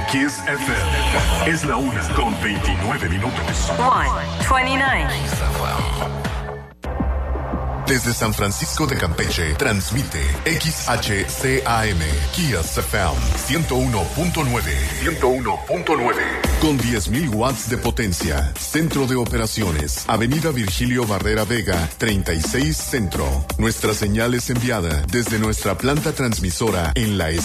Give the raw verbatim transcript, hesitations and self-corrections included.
Kiss F M. Es la una con veintinueve minutos. one twenty-nine. Desde San Francisco de Campeche, transmite X H C A M, Kiss F M, ciento uno punto nueve. ciento uno punto nueve. Con diez mil watts de potencia. Centro de operaciones. Avenida Virgilio Barrera Vega, treinta y seis Centro. Nuestra señal es enviada desde nuestra planta transmisora en la